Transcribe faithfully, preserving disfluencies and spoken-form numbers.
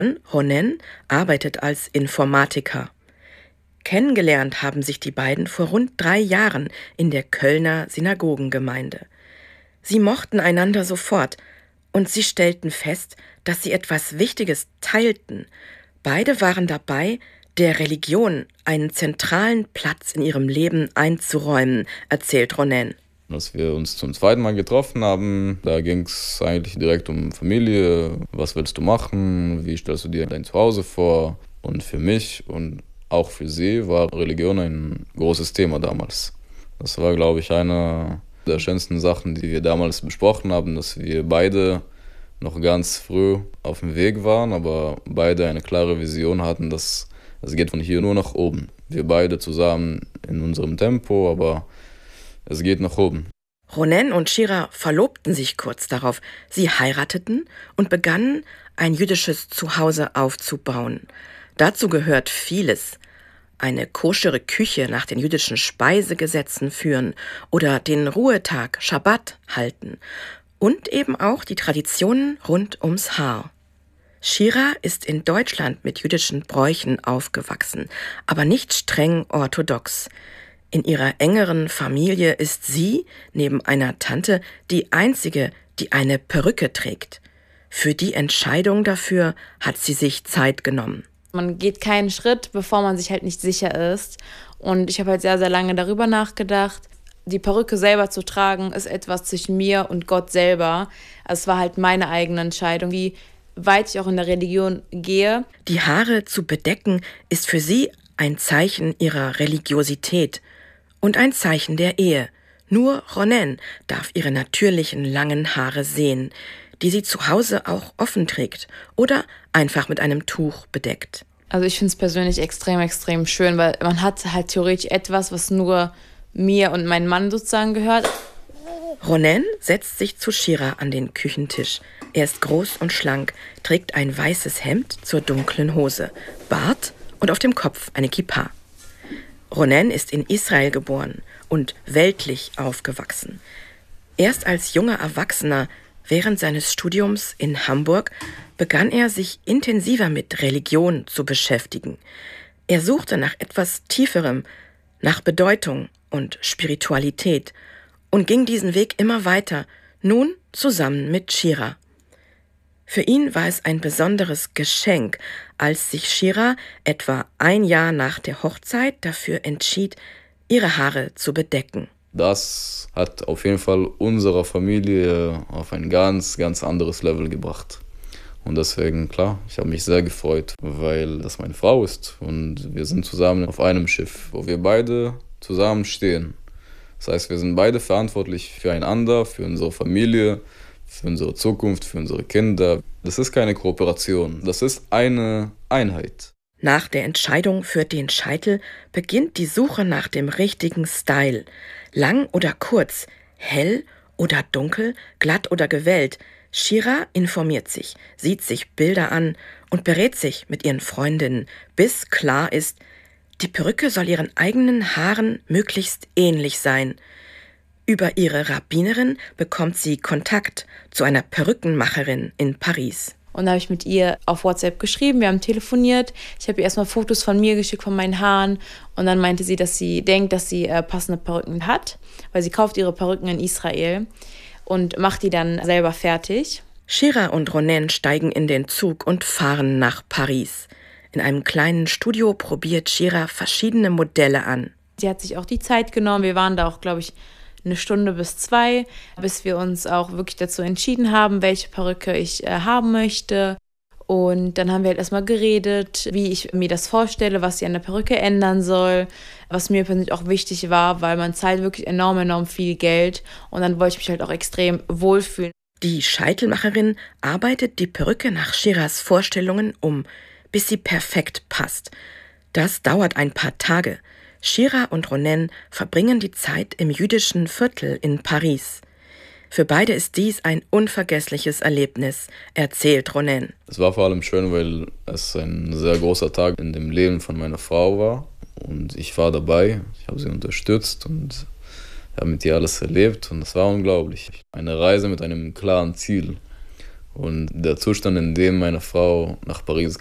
Ronen arbeitet als Informatiker. Kennengelernt haben sich die beiden vor rund drei Jahren in der Kölner Synagogengemeinde. Sie mochten einander sofort und sie stellten fest, dass sie etwas Wichtiges teilten. Beide waren dabei, der Religion einen zentralen Platz in ihrem Leben einzuräumen, erzählt Ronen. Als wir uns zum zweiten Mal getroffen haben, da ging es eigentlich direkt um Familie. Was willst du machen? Wie stellst du dir dein Zuhause vor? Und für mich und auch für sie war Religion ein großes Thema damals. Das war, glaube ich, eine der schönsten Sachen, die wir damals besprochen haben, dass wir beide noch ganz früh auf dem Weg waren, aber beide eine klare Vision hatten, dass es geht von hier nur nach oben. Wir beide zusammen in unserem Tempo, aber es geht nach oben. Ronen und Shira verlobten sich kurz darauf. Sie heirateten und begannen, ein jüdisches Zuhause aufzubauen. Dazu gehört vieles. Eine koschere Küche nach den jüdischen Speisegesetzen führen oder den Ruhetag Schabbat halten. Und eben auch die Traditionen rund ums Haar. Shira ist in Deutschland mit jüdischen Bräuchen aufgewachsen, aber nicht streng orthodox. In ihrer engeren Familie ist sie, neben einer Tante, die einzige, die eine Perücke trägt. Für die Entscheidung dafür hat sie sich Zeit genommen. Man geht keinen Schritt, bevor man sich halt nicht sicher ist. Und ich habe halt sehr, sehr lange darüber nachgedacht. Die Perücke selber zu tragen, ist etwas zwischen mir und Gott selber. Also es war halt meine eigene Entscheidung, wie weit ich auch in der Religion gehe. Die Haare zu bedecken ist für sie ein Zeichen ihrer Religiosität und ein Zeichen der Ehe. Nur Ronen darf ihre natürlichen langen Haare sehen, die sie zu Hause auch offen trägt oder einfach mit einem Tuch bedeckt. Also ich finde es persönlich extrem, extrem schön, weil man hat halt theoretisch etwas, was nur mir und meinem Mann sozusagen gehört. Ronen setzt sich zu Shira an den Küchentisch. Er ist groß und schlank, trägt ein weißes Hemd zur dunklen Hose, Bart und auf dem Kopf eine Kippa. Ronen ist in Israel geboren und weltlich aufgewachsen. Erst als junger Erwachsener während seines Studiums in Hamburg begann er, sich intensiver mit Religion zu beschäftigen. Er suchte nach etwas Tieferem, nach Bedeutung und Spiritualität und ging diesen Weg immer weiter, nun zusammen mit Shira. Für ihn war es ein besonderes Geschenk, als sich Shira etwa ein Jahr nach der Hochzeit dafür entschied, ihre Haare zu bedecken. Das hat auf jeden Fall unsere Familie auf ein ganz, ganz anderes Level gebracht. Und deswegen, klar, ich habe mich sehr gefreut, weil das meine Frau ist und wir sind zusammen auf einem Schiff, wo wir beide zusammen stehen. Das heißt, wir sind beide verantwortlich füreinander, für unsere Familie, für unsere Zukunft, für unsere Kinder. Das ist keine Kooperation, das ist eine Einheit. Nach der Entscheidung für den Scheitel beginnt die Suche nach dem richtigen Style. Lang oder kurz, hell oder dunkel, glatt oder gewellt. Shira informiert sich, sieht sich Bilder an und berät sich mit ihren Freundinnen, bis klar ist, die Perücke soll ihren eigenen Haaren möglichst ähnlich sein. Über ihre Rabbinerin bekommt sie Kontakt zu einer Perückenmacherin in Paris. Und da habe ich mit ihr auf WhatsApp geschrieben, wir haben telefoniert. Ich habe ihr erstmal Fotos von mir geschickt, von meinen Haaren. Und dann meinte sie, dass sie denkt, dass sie äh, passende Perücken hat, weil sie kauft ihre Perücken in Israel und macht die dann selber fertig. Shira und Ronen steigen in den Zug und fahren nach Paris. In einem kleinen Studio probiert Shira verschiedene Modelle an. Sie hat sich auch die Zeit genommen. Wir waren da auch, glaube ich, eine Stunde bis zwei, bis wir uns auch wirklich dazu entschieden haben, welche Perücke ich äh, haben möchte. Und dann haben wir halt erstmal geredet, wie ich mir das vorstelle, was sie an der Perücke ändern soll, was mir persönlich auch wichtig war, weil man zahlt wirklich enorm, enorm viel Geld und dann wollte ich mich halt auch extrem wohlfühlen. Die Scheitelmacherin arbeitet die Perücke nach Shiras Vorstellungen um, bis sie perfekt passt. Das dauert ein paar Tage. Shira und Ronen verbringen die Zeit im jüdischen Viertel in Paris. Für beide ist dies ein unvergessliches Erlebnis, erzählt Ronen. Es war vor allem schön, weil es ein sehr großer Tag in dem Leben von meiner Frau war. Und ich war dabei, ich habe sie unterstützt und habe mit ihr alles erlebt. Und es war unglaublich. Eine Reise mit einem klaren Ziel. Und der Zustand, in dem meine Frau nach Paris